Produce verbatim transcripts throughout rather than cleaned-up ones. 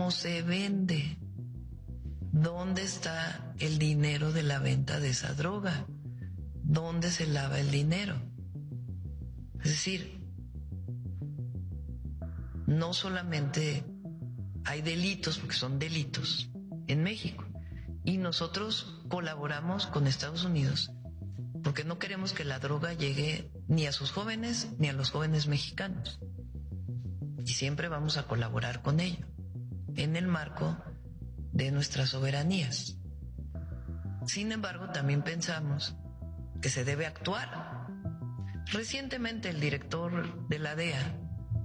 cómo se vende. ¿Dónde está el dinero de la venta de esa droga? ¿Dónde se lava el dinero? Es decir, no solamente hay delitos, porque son delitos en México, y nosotros colaboramos con Estados Unidos porque no queremos que la droga llegue ni a sus jóvenes ni a los jóvenes mexicanos, y siempre vamos a colaborar con ello en el marco de nuestras soberanías. Sin embargo, también pensamos que se debe actuar. Recientemente el director de la D E A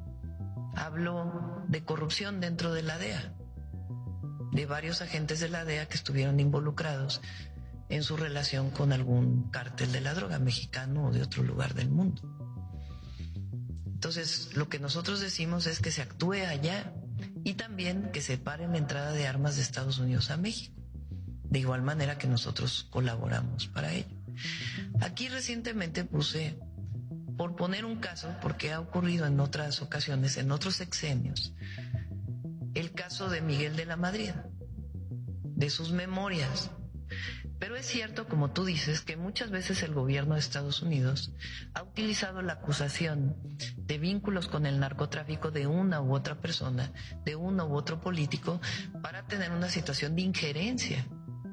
habló de corrupción dentro de la D E A, de varios agentes de la D E A que estuvieron involucrados en su relación con algún cártel de la droga mexicano o de otro lugar del mundo. Entonces, lo que nosotros decimos es que se actúe allá y también que se pare la entrada de armas de Estados Unidos a México, de igual manera que nosotros colaboramos para ello. Aquí recientemente puse, por poner un caso, porque ha ocurrido en otras ocasiones, en otros sexenios, el caso de Miguel de la Madrid, de sus memorias. Pero es cierto, como tú dices, que muchas veces el gobierno de Estados Unidos ha utilizado la acusación de vínculos con el narcotráfico de una u otra persona, de uno u otro político, para tener una situación de injerencia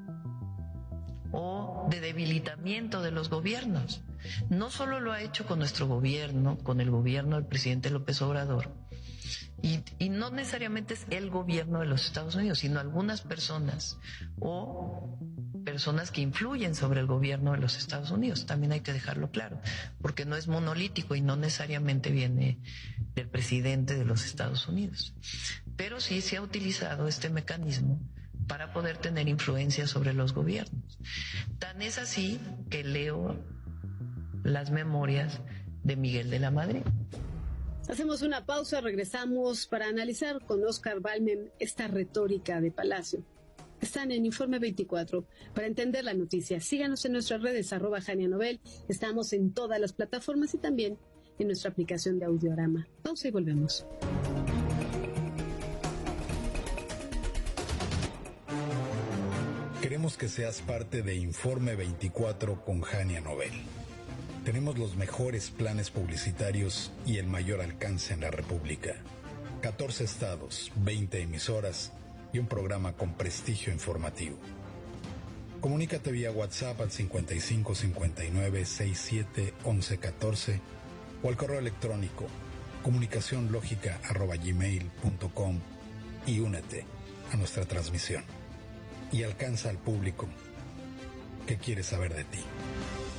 o de debilitamiento de los gobiernos. No solo lo ha hecho con nuestro gobierno, con el gobierno del presidente López Obrador, y, y no necesariamente es el gobierno de los Estados Unidos, sino algunas personas o personas que influyen sobre el gobierno de los Estados Unidos. También hay que dejarlo claro, porque no es monolítico y no necesariamente viene del presidente de los Estados Unidos. Pero sí se ha utilizado este mecanismo para poder tener influencia sobre los gobiernos. Tan es así que leo las memorias de Miguel de la Madrid. Hacemos una pausa, regresamos para analizar con Óscar Balmen esta retórica de Palacio. Están en Informe veinticuatro para entender la noticia. Síganos en nuestras redes, arroba Jania Novel. Estamos en todas las plataformas y también en nuestra aplicación de Audiorama. Pausa y volvemos. Queremos que seas parte de Informe veinticuatro con Jania Novel. Tenemos los mejores planes publicitarios y el mayor alcance en la República. catorce estados, veinte emisoras y un programa con prestigio informativo. Comunícate vía WhatsApp al cincuenta y cinco cincuenta y nueve sesenta y siete once catorce o al correo electrónico comunicacionlógica arroba gmail punto com y únete a nuestra transmisión y alcanza al público que quiere saber de ti.